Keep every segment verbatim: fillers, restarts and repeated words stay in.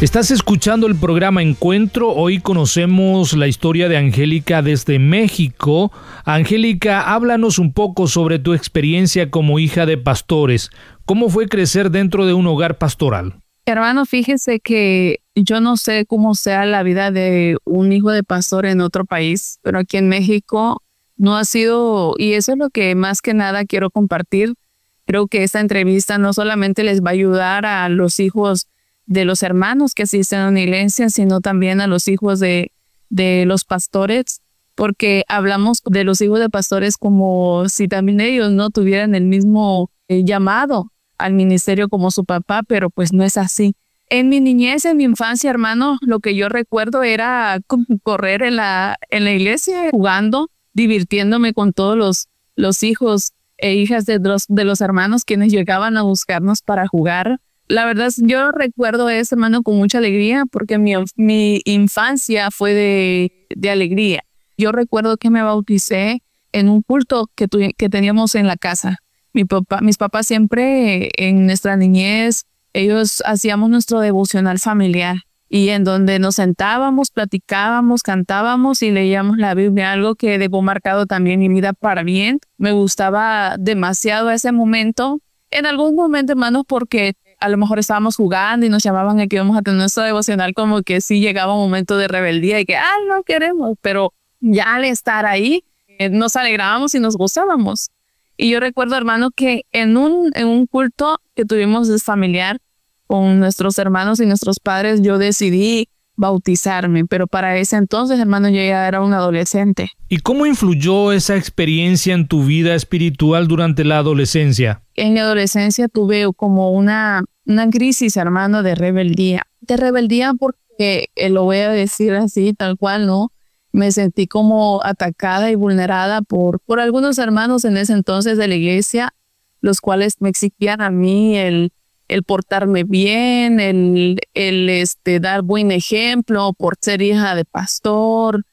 Estás escuchando el programa Encuentro. Hoy conocemos la historia de Angélica desde México. Angélica, háblanos un poco sobre tu experiencia como hija de pastores. ¿Cómo fue crecer dentro de un hogar pastoral? Hermano, fíjese que yo no sé cómo sea la vida de un hijo de pastor en otro país, pero aquí en México no ha sido, y eso es lo que más que nada quiero compartir. Creo que esta entrevista no solamente les va a ayudar a los hijos de los hermanos que asisten a una iglesia, sino también a los hijos de, de los pastores, porque hablamos de los hijos de pastores como si también ellos no tuvieran el mismo eh, llamado al ministerio como su papá, pero pues no es así. En mi niñez, en mi infancia, hermano, lo que yo recuerdo era correr en la, en la iglesia, jugando, divirtiéndome con todos los, los hijos e hijas de los, de los hermanos quienes llegaban a buscarnos para jugar. La verdad, yo recuerdo eso, hermano, con mucha alegría, porque mi, mi infancia fue de, de alegría. Yo recuerdo que me bauticé en un culto que, tu, que teníamos en la casa. Mi papá, mis papás siempre en nuestra niñez, ellos hacíamos nuestro devocional familiar y en donde nos sentábamos, platicábamos, cantábamos y leíamos la Biblia, algo que dejó marcado también mi vida para bien. Me gustaba demasiado ese momento. En algún momento, hermanos, porque a lo mejor estábamos jugando y nos llamaban a que íbamos a tener nuestro devocional, como que sí llegaba un momento de rebeldía y que, ah, no queremos, pero ya al estar ahí eh, nos alegrábamos y nos gozábamos. Y yo recuerdo, hermano, que en un, en un culto que tuvimos familiar con nuestros hermanos y nuestros padres, yo decidí bautizarme, pero para ese entonces, hermano, yo ya era un adolescente. ¿Y cómo influyó esa experiencia en tu vida espiritual durante la adolescencia? En mi adolescencia tuve como una, una crisis, hermano, de rebeldía. De rebeldía porque, eh, lo voy a decir así, tal cual, ¿no? Me sentí como atacada y vulnerada por, por algunos hermanos en ese entonces de la iglesia, los cuales me exigían a mí el, el portarme bien, el, el este, dar buen ejemplo por ser hija de pastor,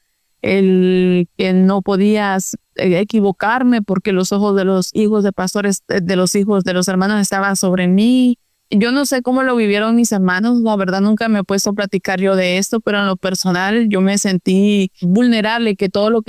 el que no podías equivocarme porque los ojos de los hijos de pastores, de los hijos de los hermanos estaban sobre mí. Yo no sé cómo lo vivieron mis hermanos, la verdad nunca me he puesto a platicar yo de esto, pero en lo personal yo me sentí vulnerable, que todo lo